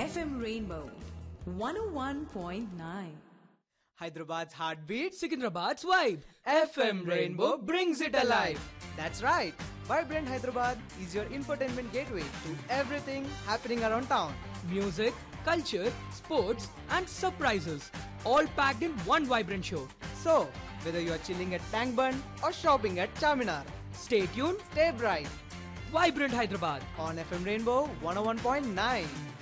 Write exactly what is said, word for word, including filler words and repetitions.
F M Rainbow one oh one point nine. Hyderabad's heartbeat, Secunderabad's vibe. F M Rainbow brings it alive. That's right. Vibrant Hyderabad is your infotainment gateway to everything happening around town. Music, culture, sports, and surprises. All packed in one vibrant show. So, whether you are chilling at Tank Bund or shopping at Charminar, Stay tuned. stay bright Vibrant Hyderabad. on F M Rainbow one oh one point nine.